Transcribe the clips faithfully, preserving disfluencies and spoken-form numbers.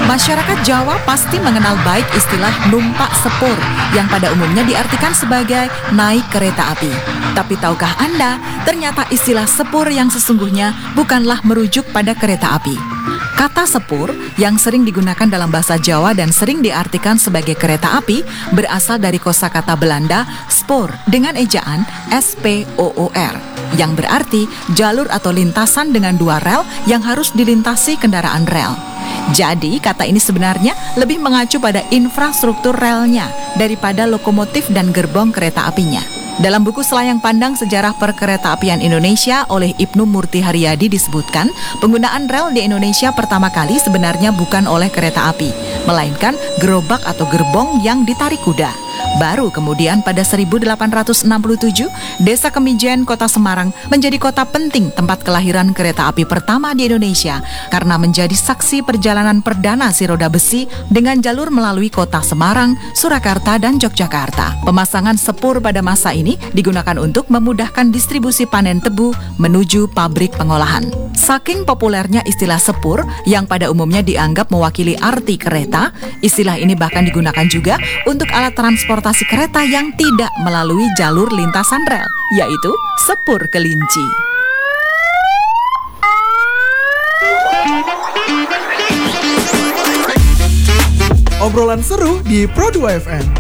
Masyarakat Jawa pasti mengenal baik istilah numpak sepur yang pada umumnya diartikan sebagai naik kereta api. Tapi tahukah Anda, ternyata istilah sepur yang sesungguhnya bukanlah merujuk pada kereta api. Kata sepur yang sering digunakan dalam bahasa Jawa dan sering diartikan sebagai kereta api berasal dari kosakata Belanda spoor dengan ejaan S P O O R yang berarti jalur atau lintasan dengan dua rel yang harus dilintasi kendaraan rel. Jadi kata ini sebenarnya lebih mengacu pada infrastruktur relnya daripada lokomotif dan gerbong kereta apinya. Dalam buku Selayang Pandang Sejarah Perkeretaapian Indonesia oleh Ibnu Murti Haryadi disebutkan, penggunaan rel di Indonesia pertama kali sebenarnya bukan oleh kereta api, melainkan gerobak atau gerbong yang ditarik kuda. Baru kemudian pada seribu delapan ratus enam puluh tujuh, Desa Kemijen, Kota Semarang menjadi kota penting tempat kelahiran kereta api pertama di Indonesia karena menjadi saksi perjalanan perdana si roda besi dengan jalur melalui kota Semarang, Surakarta, dan Yogyakarta. Pemasangan sepur pada masa ini digunakan untuk memudahkan distribusi panen tebu menuju pabrik pengolahan. Saking populernya istilah sepur yang pada umumnya dianggap mewakili arti kereta, istilah ini bahkan digunakan juga untuk alat transportasi kereta yang tidak melalui jalur lintasan rel, yaitu sepur kelinci. Obrolan seru di Pro dua F M.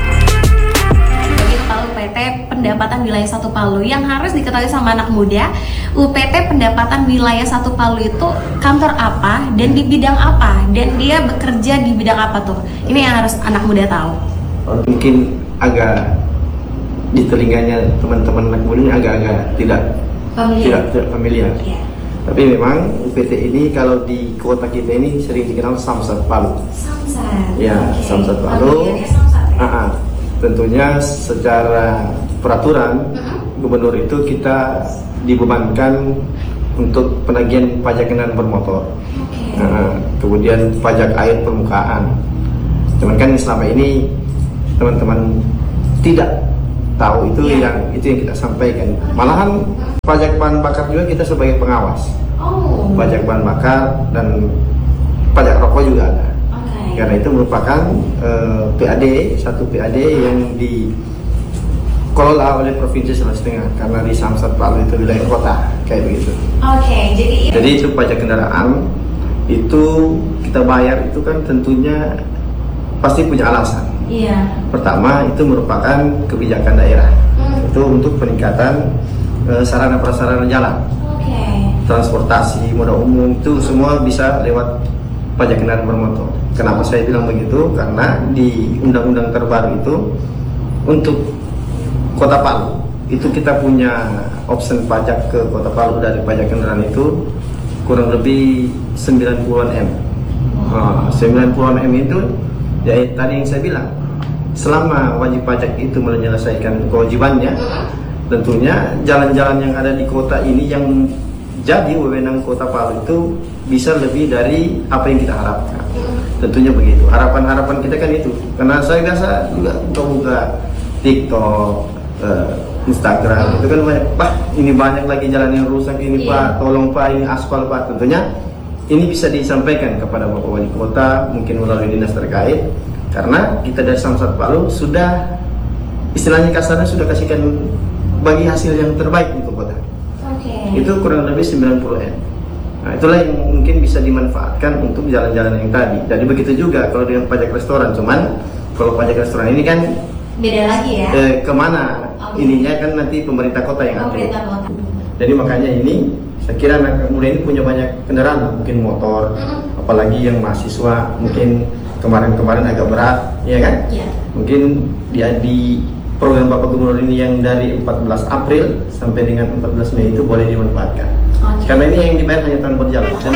U P T Pendapatan Wilayah satu Palu yang harus diketahui sama anak muda, U P T Pendapatan Wilayah satu Palu itu kantor apa dan di bidang apa, dan dia bekerja di bidang apa tuh? Ini yang harus anak muda tahu. Mungkin agak di telinganya teman-teman anak muda agak-agak tidak familiar. tidak, tidak familiar. Yeah. Tapi memang U P T ini kalau di kota kita ini sering dikenal Samsat Palu. Samsat. Ya, okay. Samsat Palu. Okay. Samsat, ya? uh-huh. Tentunya secara peraturan uh-huh. gubernur itu kita dibebankan untuk penagihan pajak kendaraan bermotor, okay. uh, kemudian pajak air permukaan. Cuman kan selama ini teman-teman tidak tahu itu yeah. yang itu yang kita sampaikan. Malahan pajak bahan bakar juga kita sebagai pengawas. Oh. Pajak bahan bakar dan pajak rokok juga ada. Okay. Karena itu merupakan uh, P A D, satu P A D yang dikelola oleh Provinsi Sulawesi Tengah karena di Samsat Palu itu wilayah kota kayak begitu. Oke, okay, jadi jadi itu pajak kendaraan itu kita bayar itu kan tentunya pasti punya alasan. Iya. Pertama itu merupakan kebijakan daerah. Hmm. Itu untuk peningkatan e, sarana prasarana jalan. Okay. Transportasi, moda umum itu semua bisa lewat pajak kendaraan bermotor. Kenapa saya bilang begitu? Karena di undang-undang terbaru itu untuk Kota Palu itu kita punya option pajak ke Kota Palu dari pajak kendaraan itu kurang lebih sembilan puluhan M. Nah, sembilan puluhan M itu ya tadi yang saya bilang, selama wajib pajak itu menyelesaikan kewajibannya, tentunya jalan-jalan yang ada di kota ini yang jadi wewenang Kota Palu itu bisa lebih dari apa yang kita harapkan. Tentunya begitu. Harapan-harapan kita kan itu. Karena saya biasa juga buka TikTok, uh, Instagram, itu kan banyak, Pak ini banyak lagi jalan yang rusak ini Pak, tolong Pak ini aspal Pak. Tentunya ini bisa disampaikan kepada Bapak Wali Kota, mungkin melalui dinas terkait, karena kita dari Samsat Palu sudah, istilahnya kasarnya sudah kasihkan bagi hasil yang terbaik untuk kota. Okay. Itu kurang lebih sembilan puluh M. Nah itulah yang mungkin bisa dimanfaatkan untuk jalan-jalan yang tadi. Jadi begitu juga kalau dengan pajak restoran, cuman kalau pajak restoran ini kan beda lagi ya. Eh, kemana? Okay. Ininya kan nanti pemerintah kota yang atur. Jadi makanya ini saya kira anak muda ini punya banyak kendaraan, mungkin motor, mm. apalagi yang mahasiswa, mungkin kemarin-kemarin agak berat, ya kan? Yeah. Mungkin dia di program Bapak Gubernur ini yang dari empat belas April sampai dengan empat belas Mei itu boleh dimanfaatkan. Okay. Karena ini yang dibayar hanya tahun berjalan. Dan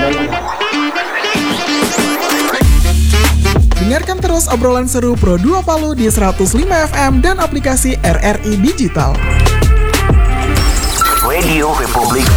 dengarkan terus obrolan seru Pro dua Palu di seratus lima F M dan aplikasi R R I Digital. Radio Republik